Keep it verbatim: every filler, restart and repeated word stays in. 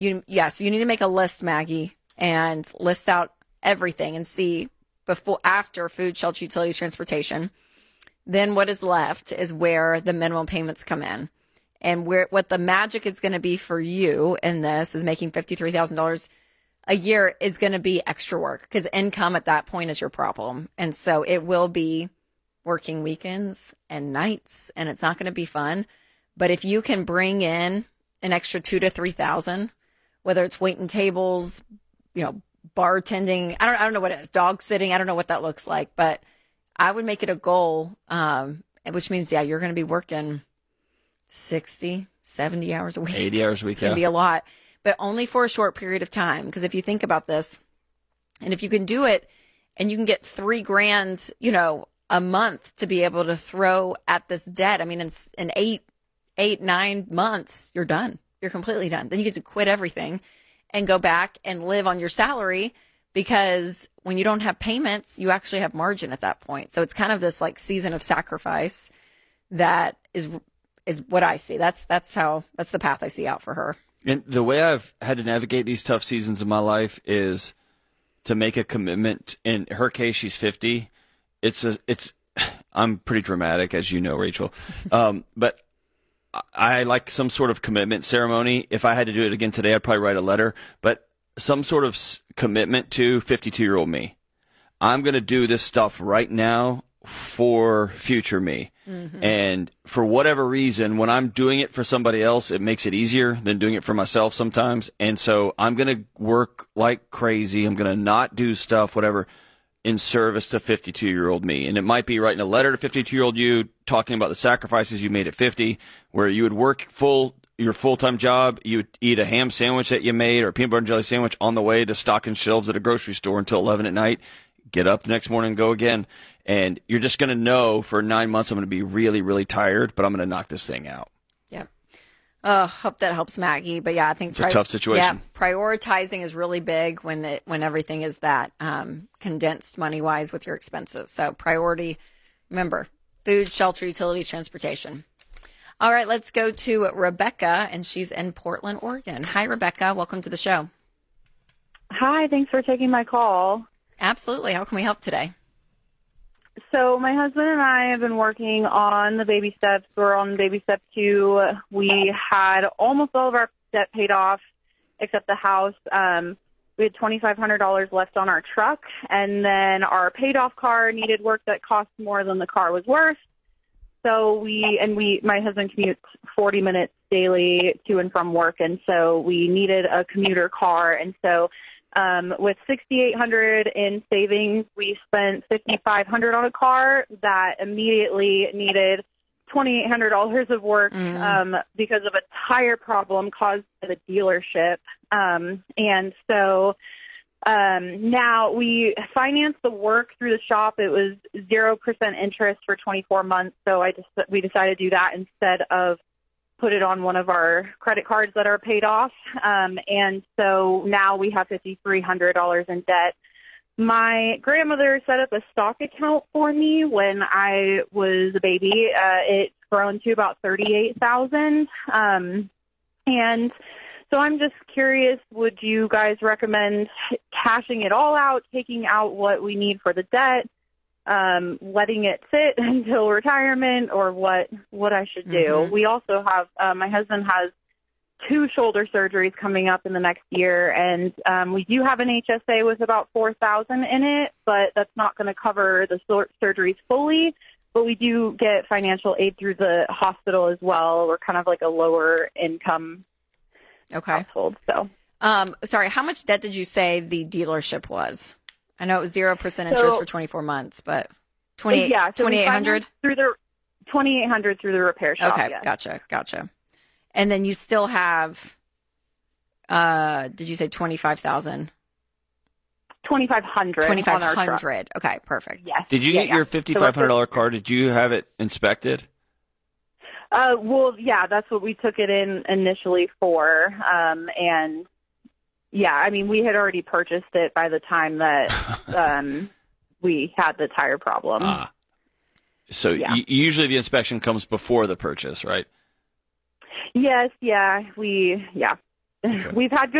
You yes, you need to make a list, Maggie, and list out everything and see before, after food, shelter, utilities, transportation. Then what is left is where the minimum payments come in. And where what the magic is going to be for you in this is making fifty-three thousand dollars a year is going to be extra work, because income at that point is your problem. And so it will be working weekends and nights, and it's not going to be fun. But if you can bring in an extra two to three thousand, whether it's waiting tables, you know, bartending, I don't, I don't know what it is, dog sitting, I don't know what that looks like, but I would make it a goal, um, which means, yeah, you're going to be working sixty, seventy hours a week. eighty hours a week, It's going to yeah. be a lot, but only for a short period of time. Because if you think about this, and if you can do it and you can get three grand, you know, a month to be able to throw at this debt, I mean, in, in eight, eight, nine months, you're done. You're completely done. Then you get to quit everything and go back and live on your salary, because when you don't have payments, you actually have margin at that point. So it's kind of this like season of sacrifice that is is what I see. That's that's how that's the path I see out for her. And the way I've had to navigate these tough seasons of my life is to make a commitment. In her case, she's fifty. It's a it's I'm pretty dramatic, as you know, Rachel. Um, but I like some sort of commitment ceremony. If I had to do it again today, I'd probably write a letter, but some sort of commitment to fifty-two-year-old me. I'm going to do this stuff right now for future me. Mm-hmm. And for whatever reason, when I'm doing it for somebody else, it makes it easier than doing it for myself sometimes. And so I'm going to work like crazy. I'm going to not do stuff, whatever, in service to fifty-two-year-old me. And it might be writing a letter to fifty-two-year-old you, talking about the sacrifices you made at fifty, where you would work full your full-time job, you would eat a ham sandwich that you made or a peanut butter and jelly sandwich on the way to stocking shelves at a grocery store until eleven at night, get up the next morning and go again. And you're just going to know for nine months I'm going to be really, really tired, but I'm going to knock this thing out. Yep. Uh, hope that helps Maggie. But yeah, I think it's pri- a tough situation. Yeah, prioritizing is really big when it, when everything is that um, condensed money-wise with your expenses. So priority, remember, food, shelter, utilities, transportation. All right, let's go to Rebecca, and she's in Portland, Oregon. Hi, Rebecca. Welcome to the show. Hi, thanks for taking my call. Absolutely. How can we help today? So my husband and I have been working on the baby steps. We're on baby step two. We had almost all of our debt paid off except the house. Um, we had twenty-five hundred dollars left on our truck, and then our paid off car needed work that cost more than the car was worth. So we, and we, my husband commutes forty minutes daily to and from work, and so we needed a commuter car. And so um, with sixty-eight hundred dollars in savings, we spent fifty-five hundred dollars on a car that immediately needed twenty-eight hundred dollars of work mm. um, because of a tire problem caused by the dealership. Um, and so Um, now we financed the work through the shop. It was zero percent interest for twenty-four months. So I just, we decided to do that instead of put it on one of our credit cards that are paid off. Um, and so now we have fifty-three hundred dollars in debt. My grandmother set up a stock account for me when I was a baby. Uh, it's grown to about thirty-eight thousand dollars. Um, and So I'm just curious, would you guys recommend cashing it all out, taking out what we need for the debt, um, letting it sit until retirement, or what, what I should do? Mm-hmm. We also have, uh, my husband has two shoulder surgeries coming up in the next year, and um, we do have an H S A with about four thousand dollars in it, but that's not going to cover the sur- surgeries fully. But we do get financial aid through the hospital as well. We're kind of like a lower income Okay. household. So, um, sorry, how much debt did you say the dealership was? I know it was zero percent interest so, for twenty-four months, but twenty yeah, so twenty-eight hundred through the twenty-eight hundred through the repair shop. Okay, yes. gotcha, gotcha. And then you still have, uh, did you say twenty-five thousand? twenty-five hundred. Twenty-five hundred. Okay, perfect. Yes. Did you yeah, get yeah. your fifty-five hundred dollars so car? Did you have it inspected? Uh, well, yeah, that's what we took it in initially for. Um, and yeah, I mean, we had already purchased it by the time that um, we had the tire problem. Ah. So yeah. y- usually the inspection comes before the purchase, right? Yes, yeah, we, yeah. Okay. We've had good